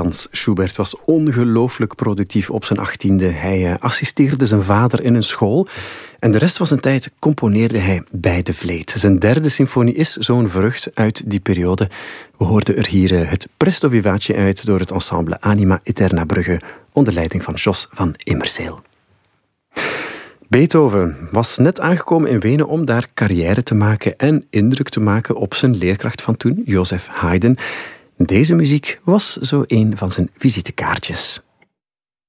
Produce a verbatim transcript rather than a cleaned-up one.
Franz Schubert was ongelooflijk productief op zijn achttiende. Hij assisteerde zijn vader in een school en de rest van zijn tijd componeerde hij bij de vleet. Zijn derde symfonie is zo'n vrucht uit die periode. We hoorden er hier het Presto Vivace uit door het ensemble Anima Eterna Brugge onder leiding van Jos van Immerzeel. Beethoven was net aangekomen in Wenen om daar carrière te maken en indruk te maken op zijn leerkracht van toen, Joseph Haydn. Deze muziek was zo een van zijn visitekaartjes.